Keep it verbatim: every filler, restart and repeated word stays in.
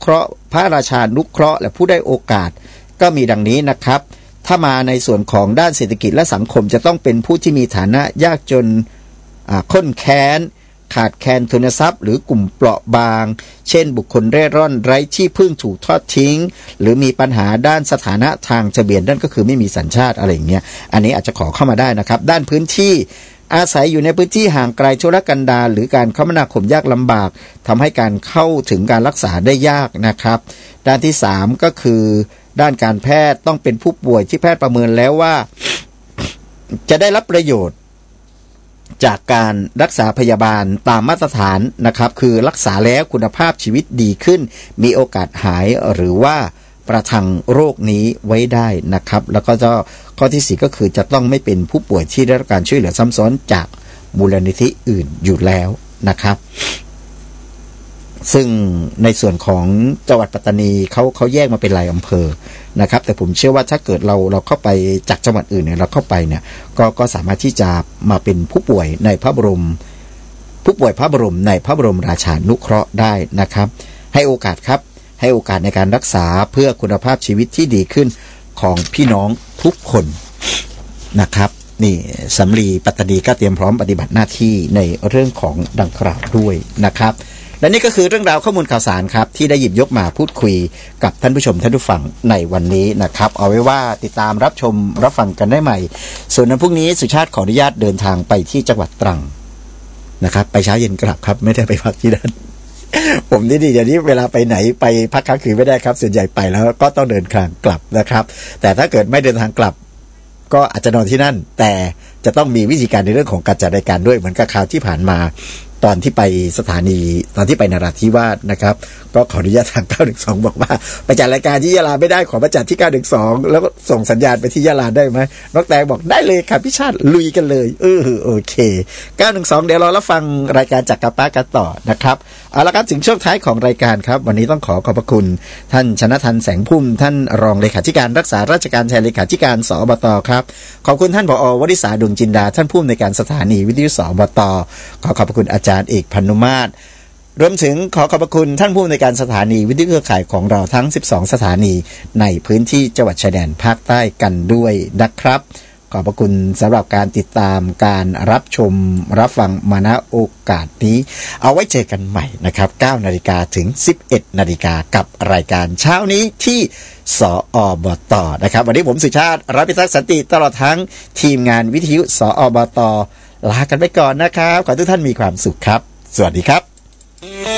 เคราะห์พระราชานุเคราะห์และผู้ได้โอกาสก็มีดังนี้นะครับถ้ามาในส่วนของด้านเศรษฐกิจและสังคมจะต้องเป็นผู้ที่มีฐานะยากจนข้นแค้นขาดแคลนทุนทรัพย์หรือกลุ่มเปราะบางเช่นบุคคลเร่ร่อนไร้ที่พึ่งถูกทอดทิ้งหรือมีปัญหาด้านสถานะทางทะเบียนนั่นก็คือไม่มีสัญชาติอะไรอย่างเงี้ยอันนี้อาจจะขอเข้ามาได้นะครับด้านพื้นที่อาศัยอยู่ในพื้นที่ห่างไกลทุรกันดารหรือการคมนาคมยากลำบากทำให้การเข้าถึงการรักษาได้ยากนะครับด้านที่สามก็คือด้านการแพทย์ต้องเป็นผู้ป่วยที่แพทย์ประเมินแล้วว่าจะได้รับประโยชน์จากการรักษาพยาบาลตามมาตรฐานนะครับคือรักษาแล้วคุณภาพชีวิตดีขึ้นมีโอกาสหายหรือว่าประทังโรคนี้ไว้ได้นะครับแล้วก็จะข้อที่สี่ก็คือจะต้องไม่เป็นผู้ป่วยที่ได้รับการช่วยเหลือซ้ำซ้อนจากมูลนิธิอื่นอยู่แล้วนะครับซึ่งในส่วนของจังหวัดปัตตานีเขาเขาแยกมาเป็นรายอำเภอนะครับแต่ผมเชื่อว่าถ้าเกิดเราเราเข้าไปจากจังหวัดอื่นเนี่ยเราเข้าไปเนี่ยก็ก็สามารถที่จะมาเป็นผู้ป่วยในพระบรมผู้ป่วยพระบรมในพระบรมราชานุเคราะห์ได้นะครับให้โอกาสครับให้โอกาสในการรักษาเพื่อคุณภาพชีวิตที่ดีขึ้นของพี่น้องทุกคนนะครับนี่สำลีปัตตานีก็เตรียมพร้อมปฏิบัติหน้าที่ในเรื่องของดังกล่าวด้วยนะครับและนี่ก็คือเรื่องราวข้อมูลข่าวสารครับที่ได้หยิบยกมาพูดคุยกับท่านผู้ชมท่านผู้ฟังในวันนี้นะครับเอาไว้ว่าติดตามรับชมรับฟังกันได้ใหม่ส่วนในพรุ่งนี้สุชาติขออนุญาตเดินทางไปที่จังหวัดตรังนะครับไปเช้าเย็นกลับครับไม่ได้ไปพักที่นั่น ผมนี่ดีเดี๋ยวนี้เวลาไปไหนไปพักค้างคืนไม่ได้ครับส่วนใหญ่ไปแล้วก็ต้องเดินทางกลับนะครับแต่ถ้าเกิดไม่เดินทางกลับก็อาจจะนอนที่นั่นแต่จะต้องมีวิธีการในเรื่องของการจัดรายการด้วยเหมือนกับคราวที่ผ่านมาตอนที่ไปสถานีตอนที่ไปนราธิวาสนะครับก็ขออนุญาตทางเก้าหนึ่งสองบอกว่าไปจัดรายการที่ยะลาไม่ได้ขอมาจัดที่เก้าหนึ่งสองแล้วก็ส่งสัญญาณไปที่ยะลาได้ไหมน้องแตงบอกได้เลยค่ะพี่ชาติลุยกันเลยเออโอเคเก้าหนึ่งสองเดี๋ยวเรารับฟังรายการจากกาป้ากันต่อนะครับเอาละครับถึงช่วงท้ายของรายการครับวันนี้ต้องขอขอบพระคุณท่านชนทันแสงพุ่มท่านรองเลขาธิการรักษาราชการแทนเลขาธิการสอบตครับขอบคุณท่านผอ.วริษาดวงจินดาท่านผู้อำนวยการสถานีวิทยุสอบตขอขอบพระคุณอาจารย์เอกพนุมาศรวมถึงขอขอบพระคุณท่านผู้อำนวยการสถานีวิทยุเครือข่ายของเราทั้งสิบสองสถานีในพื้นที่จังหวัดชายแดนภาคใต้กันด้วยนะครับขอบพระคุณสำหรับการติดตามการรับชมรับฟังมาณโอกาสนี้เอาไว้เจอกันใหม่นะครับ เก้านาฬิกา ถึง สิบเอ็ดนาฬิกา กับรายการเช้านี้ที่สอบต.นะครับวันนี้ผมสุชาติรัตน์พิทักษ์สันติตลอดทั้งทีมงานวิทยุสอบต.ลากันไปก่อนนะครับขอให้ทุกท่านมีความสุขครับสวัสดีครับ